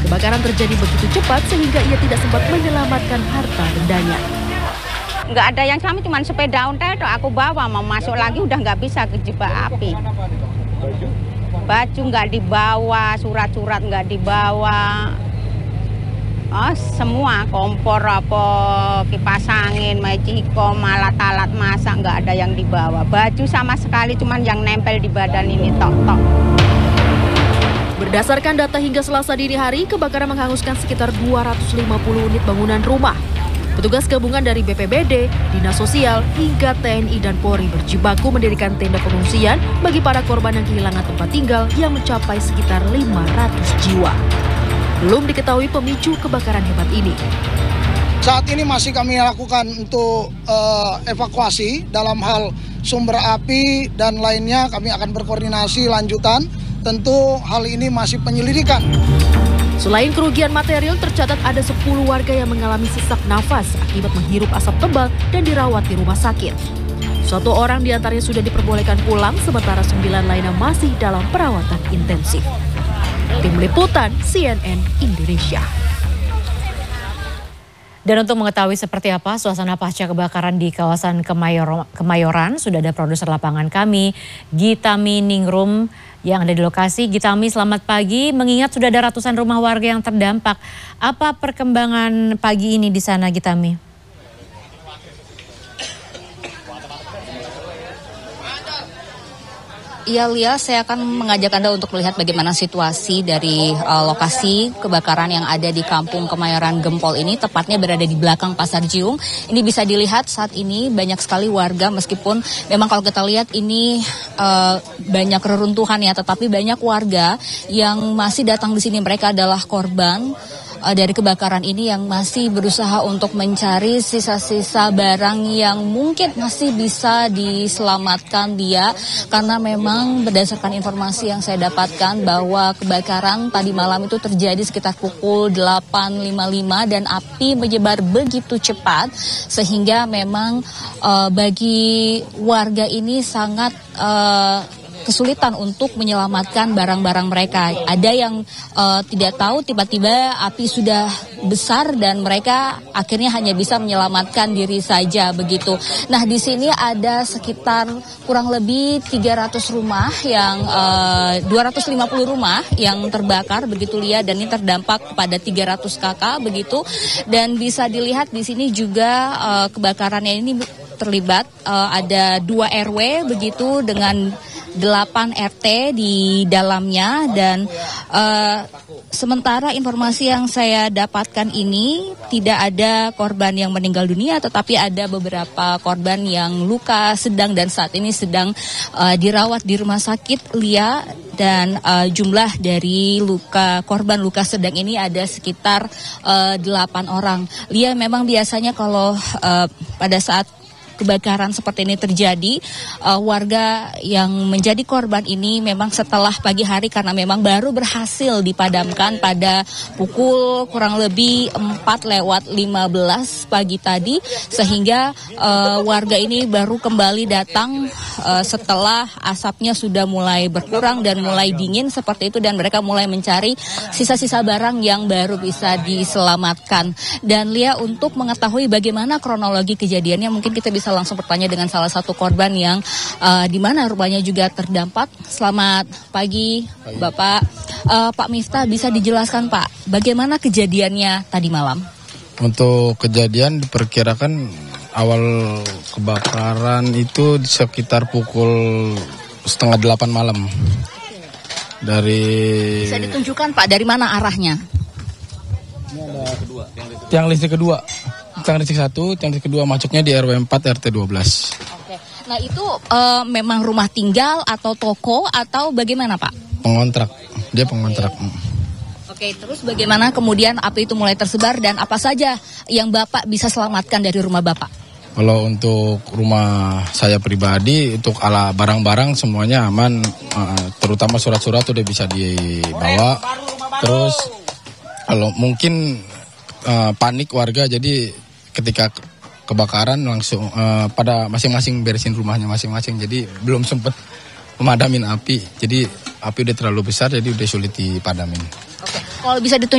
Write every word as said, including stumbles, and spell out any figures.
Kebakaran terjadi begitu cepat sehingga ia tidak sempat menyelamatkan harta bendanya. Nggak ada yang sama, cuma sepeda ontel aku bawa, mau masuk lagi udah nggak bisa kejebak api. Baju nggak dibawa, surat-surat nggak dibawa. Oh, semua kompor apa, kipas angin, magicom, alat-alat masak nggak ada yang dibawa. Baju sama sekali cuman yang nempel di badan ini tok-tok. Berdasarkan data hingga Selasa dini hari, kebakaran menghanguskan sekitar dua ratus lima puluh unit bangunan rumah. Petugas gabungan dari B P B D, Dinas Sosial, hingga T N I dan Polri berjibaku mendirikan tenda pengungsian bagi para korban yang kehilangan tempat tinggal yang mencapai sekitar lima ratus jiwa. Belum diketahui pemicu kebakaran hebat ini. Saat ini masih kami lakukan untuk uh, evakuasi dalam hal sumber api dan lainnya. Kami akan berkoordinasi lanjutan. Tentu hal ini masih penyelidikan. Selain kerugian material, tercatat ada sepuluh warga yang mengalami sesak nafas akibat menghirup asap tebal dan dirawat di rumah sakit. Satu orang diantaranya sudah diperbolehkan pulang, sementara sembilan lainnya masih dalam perawatan intensif. Tim Liputan C N N Indonesia. Dan untuk mengetahui seperti apa suasana pasca kebakaran di kawasan Kemayor- Kemayoran, sudah ada produser lapangan kami, Gitami Ningrum, yang ada di lokasi. Gitami, selamat pagi. Mengingat sudah ada ratusan rumah warga yang terdampak, apa perkembangan pagi ini di sana, Gitami? Iya, Lia, saya akan mengajak Anda untuk melihat bagaimana situasi dari uh, lokasi kebakaran yang ada di Kampung Kemayoran Gempol ini, tepatnya berada di belakang Pasar Jiung. Ini bisa dilihat saat ini banyak sekali warga, meskipun memang kalau kita lihat ini uh, banyak reruntuhan ya, tetapi banyak warga yang masih datang di sini. Mereka adalah korban uh, dari kebakaran ini yang masih berusaha untuk mencari sisa-sisa barang yang mungkin masih bisa diselamatkan dia, karena memang berdasarkan informasi yang saya dapatkan bahwa kebakaran tadi malam itu terjadi sekitar pukul delapan lima puluh lima dan api menyebar begitu cepat sehingga memang uh, bagi warga ini sangat uh, kesulitan untuk menyelamatkan barang-barang mereka. Ada yang uh, tidak tahu tiba-tiba api sudah besar dan mereka akhirnya hanya bisa menyelamatkan diri saja begitu. Nah, di sini ada sekitar kurang lebih tiga ratus rumah yang uh, dua ratus lima puluh rumah yang terbakar begitu, Lia, dan ini terdampak pada tiga ratus kakak begitu. Dan bisa dilihat di sini juga uh, kebakarannya ini terlibat uh, ada dua R W begitu dengan delapan R T di dalamnya, dan uh, sementara informasi yang saya dapatkan ini tidak ada korban yang meninggal dunia, tetapi ada beberapa korban yang luka sedang dan saat ini sedang uh, dirawat di rumah sakit, Lia. Dan uh, jumlah dari luka korban luka sedang ini ada sekitar uh, delapan orang. Lia, memang biasanya kalau uh, pada saat kebakaran seperti ini terjadi, uh, warga yang menjadi korban ini memang setelah pagi hari, karena memang baru berhasil dipadamkan pada pukul kurang lebih empat lewat lima belas pagi tadi, sehingga uh, warga ini baru kembali datang uh, setelah asapnya sudah mulai berkurang dan mulai dingin seperti itu, dan mereka mulai mencari sisa-sisa barang yang baru bisa diselamatkan. Dan Lia, untuk mengetahui bagaimana kronologi kejadiannya, mungkin kita bisa langsung bertanya dengan salah satu korban yang uh, di mana rumahnya juga terdampak. Selamat pagi, pagi. Bapak. Uh, Pak Miftah, bisa dijelaskan Pak, bagaimana kejadiannya tadi malam? Untuk kejadian diperkirakan awal kebakaran itu sekitar pukul setengah delapan malam. Dari bisa ditunjukkan Pak dari mana arahnya? Ini ada tiang listrik kedua. Tiang listrik satu, tiang listrik kedua masuknya di R W empat R T dua belas. Oke. Nah, itu uh, memang rumah tinggal atau toko atau bagaimana, Pak? Pengontrak. Dia pengontrak. Oke. Oke, terus bagaimana kemudian api itu mulai tersebar dan apa saja yang Bapak bisa selamatkan dari rumah Bapak? Kalau untuk rumah saya pribadi, untuk ala barang-barang semuanya aman, uh, terutama surat-surat udah bisa dibawa. Terus kalau mungkin uh, panik warga, jadi ketika kebakaran langsung uh, pada masing-masing beresin rumahnya masing-masing, jadi belum sempat memadamin api. Jadi api udah terlalu besar, jadi udah sulit dipadamin. Oke, kalau bisa ditunjukkan